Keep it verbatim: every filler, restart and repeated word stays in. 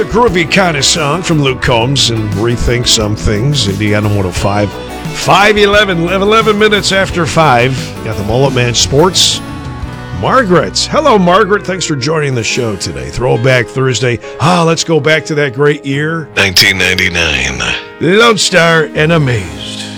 a groovy kind of song from Luke Combs and Rethink Some Things, Indiana one oh five. five eleven, eleven minutes after five. Got the Mullet Man Sports. Margaret. Hello, Margaret. Thanks for joining the show today. Throwback Thursday. Ah, let's go back to that great year. nineteen ninety-nine. Lone Star and Amazed.